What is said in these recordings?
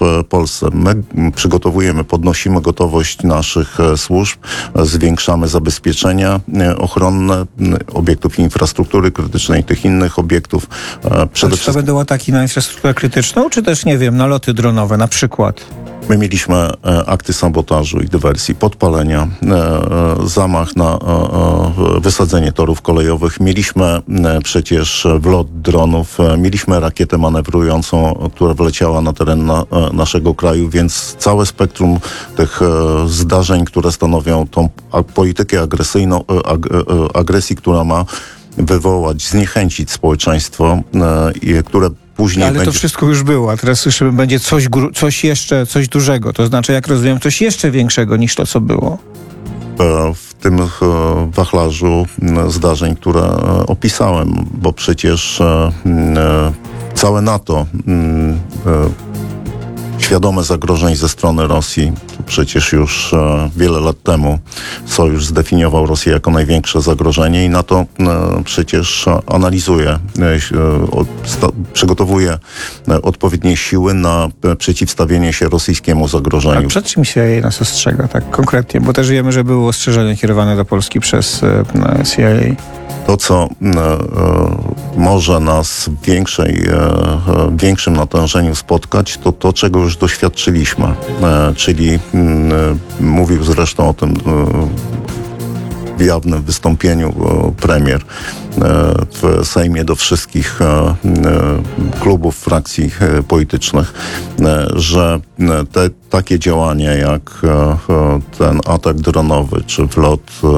Polsce. My podnosimy gotowość naszych służb, zwiększamy zabezpieczenia ochronne obiektów infrastruktury krytycznej, tych innych obiektów. To będą ataki na infrastrukturę krytyczną, czy też, nie wiem, naloty dronowe na przykład? My mieliśmy akty sabotażu i dywersji, podpalenia, zamach na wysadzenie torów kolejowych. Mieliśmy przecież wlot dronów, mieliśmy rakietę manewrującą, która wleciała na teren naszego kraju, więc całe spektrum tych zdarzeń, które stanowią tą politykę agresji, która ma wywołać, zniechęcić społeczeństwo, które później ale to wszystko już było, a teraz słyszymy, będzie coś dużego. To znaczy, jak rozumiem, coś jeszcze większego niż to, co było. W tym wachlarzu zdarzeń, które opisałem, bo przecież całe NATO świadome zagrożeń ze strony Rosji. Przecież już wiele lat temu Sojusz zdefiniował Rosję jako największe zagrożenie i NATO przecież analizuje, przygotowuje odpowiednie siły na przeciwstawienie się rosyjskiemu zagrożeniu. A przed czym się nas ostrzega tak konkretnie? Bo też wiemy, że były ostrzeżenia kierowane do Polski przez CIA. To, co może nas w większym natężeniu spotkać, to to, czego już doświadczyliśmy. Czyli mówił zresztą o tym w jawnym wystąpieniu premier w Sejmie do wszystkich klubów, frakcji politycznych, że takie działania jak ten atak dronowy, czy wlot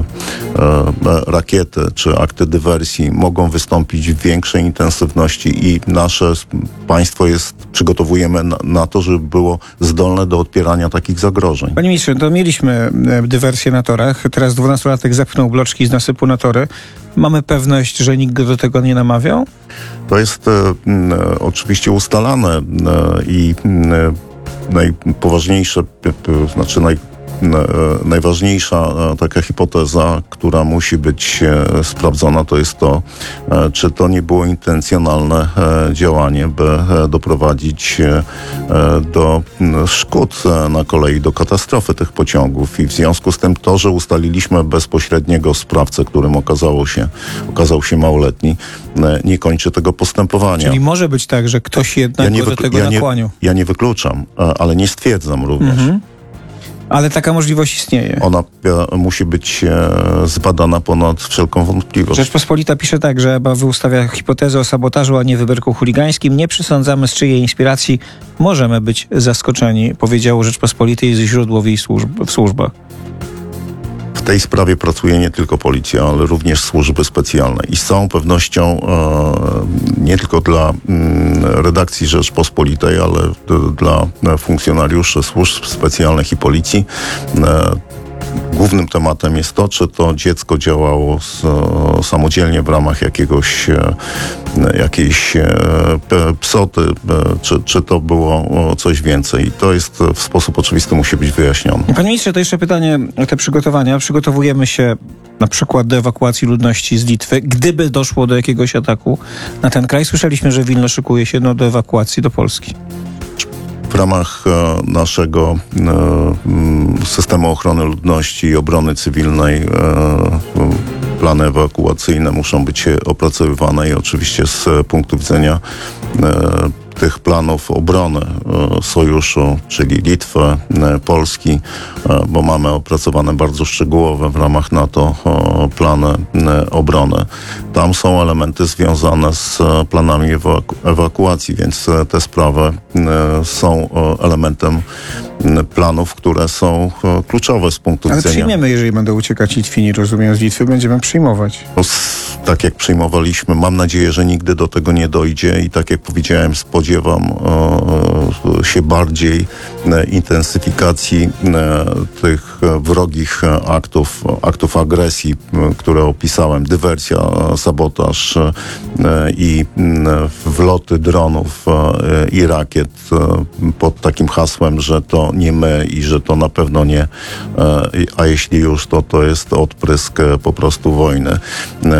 rakiety, czy akty dywersji mogą wystąpić w większej intensywności i nasze państwo przygotowujemy na to, żeby było zdolne do odpierania takich zagrożeń. Panie ministrze, to mieliśmy dywersję na torach. Teraz 12-latek zepchnął bloczki z nasypu na tory. Mamy pewność, że nikt go do tego nie namawiał? To jest oczywiście ustalane i najpoważniejsze, znaczy najważniejsza taka hipoteza, która musi być sprawdzona, to jest to, czy to nie było intencjonalne działanie, by doprowadzić do szkód na kolei, do katastrofy tych pociągów. I w związku z tym to, że ustaliliśmy bezpośredniego sprawcę, którym okazał się małoletni, nie kończy tego postępowania. Czyli może być tak, że ktoś jednak go do tego nakłaniał. Ja nie wykluczam, ale nie stwierdzam również. Ale taka możliwość istnieje. Ona musi być zbadana ponad wszelką wątpliwość. Rzeczpospolita pisze tak, że EBA wyustawia hipotezę o sabotażu, a nie wyberku chuligańskim. Nie przesądzamy, z czyjej inspiracji możemy być zaskoczeni, powiedziało Rzeczpospolitej źródło w jej służbach. W tej sprawie pracuje nie tylko policja, ale również służby specjalne. I z całą pewnością nie tylko dla redakcji Rzeczpospolitej, ale dla funkcjonariuszy służb specjalnych i policji głównym tematem jest to, czy to dziecko działało samodzielnie w ramach jakiejś psoty, czy to było coś więcej. I to jest w sposób oczywisty musi być wyjaśnione. Panie ministrze, to jeszcze pytanie o te przygotowania. Przygotowujemy się na przykład do ewakuacji ludności z Litwy, gdyby doszło do jakiegoś ataku na ten kraj. Słyszeliśmy, że Wilno szykuje się do ewakuacji do Polski. W ramach naszego systemu ochrony ludności i obrony cywilnej plany ewakuacyjne muszą być opracowywane i oczywiście z punktu widzenia tych planów obrony sojuszu, czyli Litwy, Polski, bo mamy opracowane bardzo szczegółowe w ramach NATO plany obrony. Tam są elementy związane z planami ewakuacji, więc te sprawy są elementem planów, które są kluczowe z punktu widzenia... Ale przyjmiemy, jeżeli będą uciekać Litwini, rozumiem, z Litwy, będziemy przyjmować. Tak jak przyjmowaliśmy, mam nadzieję, że nigdy do tego nie dojdzie i tak jak powiedziałem, spodziewam się bardziej intensyfikacji tych wrogich aktów agresji, które opisałem, dywersja, sabotaż i wloty dronów i rakiet pod takim hasłem, że to nie my i że to na pewno nie, a jeśli już, to jest odprysk po prostu wojny.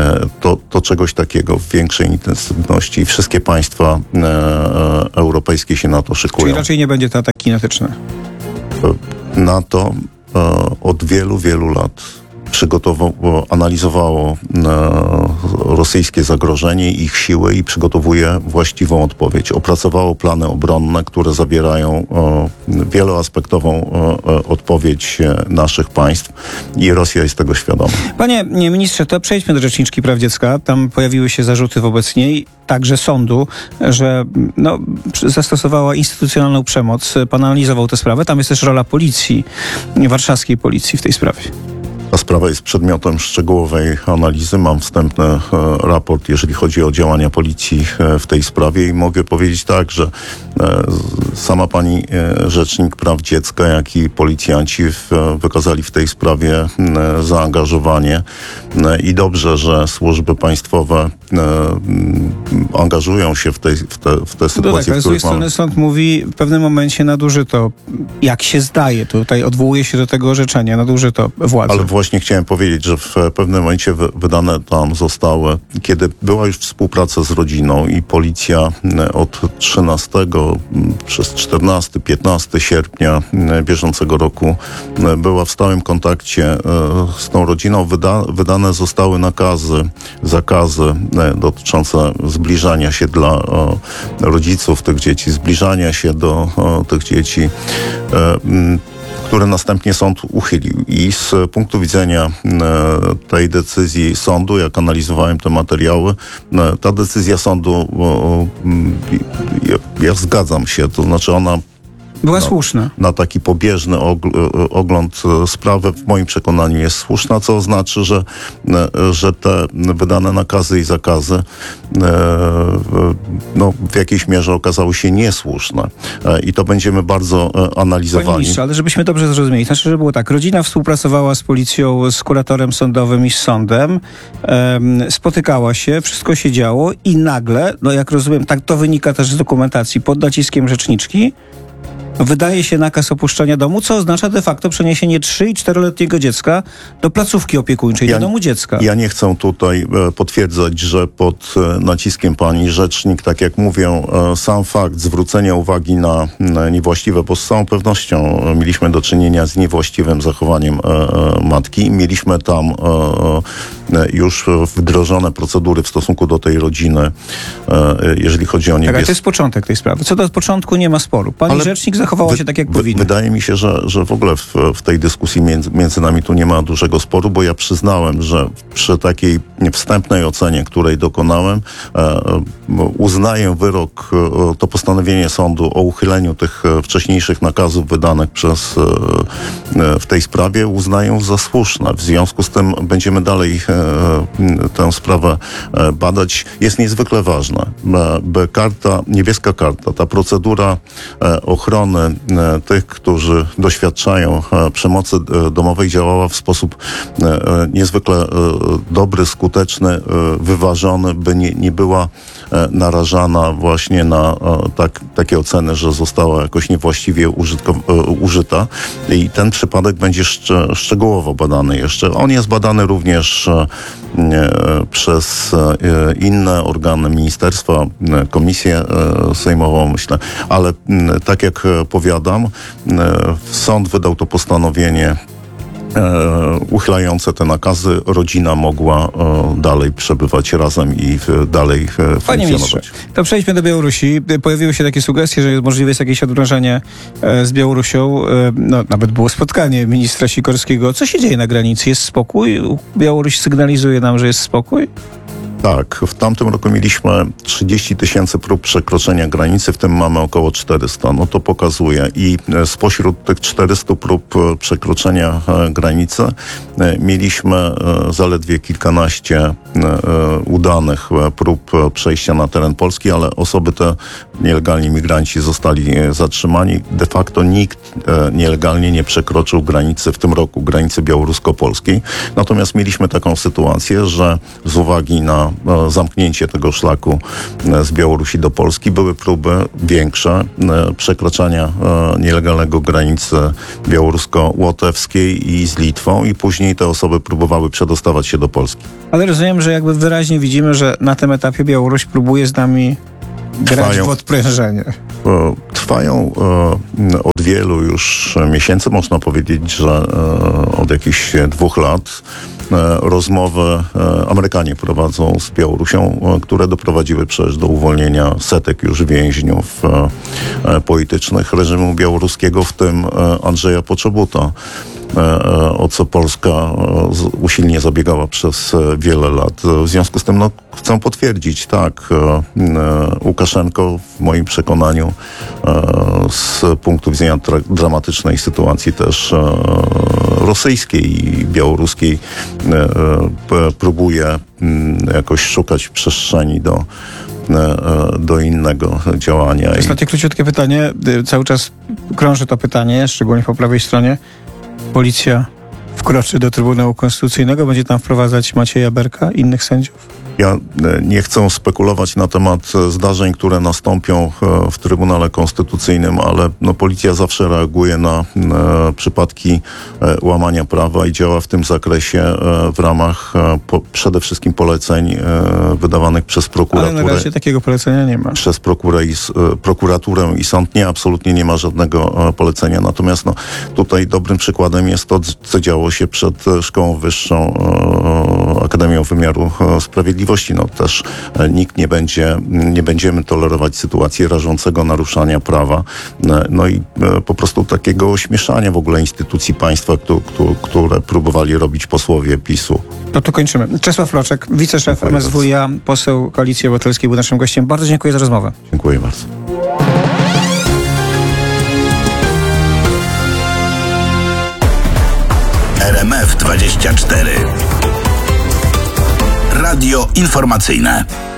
to czegoś takiego w większej intensywności i wszystkie państwa europejskie się na to szykują. Czyli raczej nie będzie to atak kinetyczny. NATO od wielu, wielu lat analizowało rosyjskie zagrożenie, ich siły i przygotowuje właściwą odpowiedź. Opracowało plany obronne, które zawierają wieloaspektową odpowiedź naszych państw i Rosja jest tego świadoma. Panie ministrze, to przejdźmy do Rzeczniczki Praw Dziecka. Tam pojawiły się zarzuty wobec niej, także sądu, że zastosowała instytucjonalną przemoc. Pan analizował tę sprawę. Tam jest też rola policji, warszawskiej policji w tej sprawie. Ta sprawa jest przedmiotem szczegółowej analizy. Mam wstępny raport, jeżeli chodzi o działania policji w tej sprawie i mogę powiedzieć tak, że sama pani Rzecznik Praw Dziecka, jak i policjanci wykazali w tej sprawie zaangażowanie i dobrze, że służby państwowe angażują się w te sytuacje, ale z drugiej strony sąd mówi, w pewnym momencie nadużyto, jak się zdaje, tutaj odwołuje się do tego orzeczenia, nadużyto władzy. Ale właśnie chciałem powiedzieć, że w pewnym momencie wydane tam zostały, kiedy była już współpraca z rodziną i policja od 13 przez 14, 15 sierpnia bieżącego roku była w stałym kontakcie z tą rodziną. Wydane zostały zakazy dotyczące zbliżania się dla rodziców tych dzieci, zbliżania się do tych dzieci, które następnie sąd uchylił. I z punktu widzenia tej decyzji sądu, jak analizowałem te materiały, ta decyzja sądu, ja zgadzam się, to znaczy ona była słuszna. Na taki pobieżny ogląd sprawy w moim przekonaniu jest słuszna, co oznacza, że te wydane nakazy i zakazy w jakiejś mierze okazały się niesłuszne. I to będziemy bardzo analizowali. Panie ministrze, ale żebyśmy dobrze zrozumieli, znaczy, że było tak, rodzina współpracowała z policją, z kuratorem sądowym i z sądem, spotykała się, wszystko się działo i nagle, jak rozumiem, tak to wynika też z dokumentacji, pod naciskiem rzeczniczki, wydaje się nakaz opuszczenia domu, co oznacza de facto przeniesienie 3- i 4-letniego dziecka do placówki opiekuńczej, do domu dziecka. Ja nie chcę tutaj potwierdzać, że pod naciskiem pani rzecznik, tak jak mówię, sam fakt zwrócenia uwagi na niewłaściwe, bo z całą pewnością mieliśmy do czynienia z niewłaściwym zachowaniem matki. Mieliśmy tam już wdrożone procedury w stosunku do tej rodziny, jeżeli chodzi o Tak, ale to jest początek tej sprawy. Co do początku nie ma sporu. Pani rzecznik zachowała się tak, jak powinna. Wydaje mi się, że w ogóle w tej dyskusji między nami tu nie ma dużego sporu, bo ja przyznałem, że przy takiej wstępnej ocenie, której dokonałem, uznaję wyrok, to postanowienie sądu o uchyleniu tych wcześniejszych nakazów wydanych w tej sprawie uznaję za słuszne. W związku z tym będziemy dalej tę sprawę badać. Jest niezwykle ważne, by niebieska karta, ta procedura ochrony tych, którzy doświadczają przemocy domowej, działała w sposób niezwykle dobry, skuteczny, wyważony, by nie była narażana właśnie na takie oceny, że została jakoś niewłaściwie użyta. I ten przypadek będzie szczegółowo badany jeszcze. On jest badany również przez inne organy ministerstwa, komisję sejmową, myślę. Ale tak jak powiadam, sąd wydał to postanowienie uchylające te nakazy. Rodzina mogła dalej przebywać razem i dalej funkcjonować. Panie ministrze, to przejdźmy do Białorusi. Pojawiły się takie sugestie, że możliwe jest jakieś odmrożenie z Białorusią. Nawet było spotkanie ministra Sikorskiego. Co się dzieje na granicy? Jest spokój? Białoruś sygnalizuje nam, że jest spokój? Tak, w tamtym roku mieliśmy 30 000 prób przekroczenia granicy, w tym mamy około 400. To pokazuje. I spośród tych 400 prób przekroczenia granicy mieliśmy zaledwie kilkanaście udanych prób przejścia na teren Polski, ale osoby te, nielegalni migranci, zostali zatrzymani. De facto nikt nielegalnie nie przekroczył granicy w tym roku, granicy białorusko-polskiej. Natomiast mieliśmy taką sytuację, że z uwagi na zamknięcie tego szlaku z Białorusi do Polski. Były próby większe przekraczania nielegalnego granicy białorusko-łotewskiej i z Litwą i później te osoby próbowały przedostawać się do Polski. Ale rozumiem, że jakby wyraźnie widzimy, że na tym etapie Białoruś próbuje z nami grać w odprężenie. Trwają od wielu już miesięcy, można powiedzieć, że od jakichś 2 lat rozmowy Amerykanie prowadzą z Białorusią, które doprowadziły przecież do uwolnienia setek już więźniów politycznych reżimu białoruskiego, w tym Andrzeja Poczobuta, o co Polska usilnie zabiegała przez wiele lat. W związku z tym chcę potwierdzić, tak, Łukaszenko w moim przekonaniu z punktu widzenia dramatycznej sytuacji też rosyjskiej i białoruskiej próbuje jakoś szukać przestrzeni do innego działania. Ostatnie króciutkie pytanie. Cały czas krąży to pytanie, szczególnie po prawej stronie. Policja wkroczy do Trybunału Konstytucyjnego, będzie tam wprowadzać Macieja Berka i innych sędziów? Ja nie chcę spekulować na temat zdarzeń, które nastąpią w Trybunale Konstytucyjnym, ale policja zawsze reaguje na przypadki łamania prawa i działa w tym zakresie w ramach przede wszystkim poleceń wydawanych przez prokuraturę. Ale na razie takiego polecenia nie ma. Przez prokuraturę i sąd absolutnie nie ma żadnego polecenia. Natomiast tutaj dobrym przykładem jest to, co działo się przed Szkołą Wyższą Akademią Wymiaru Sprawiedliwości. Też nikt nie będziemy tolerować sytuacji rażącego naruszania prawa, i po prostu takiego ośmieszania w ogóle instytucji państwa, które próbowali robić posłowie PiS-u. To kończymy. Czesław Mroczek, wiceszef MSWiA, poseł Koalicji Obywatelskiej, był naszym gościem. Bardzo dziękuję za rozmowę. Dziękuję bardzo. RMF 24. Radio informacyjne.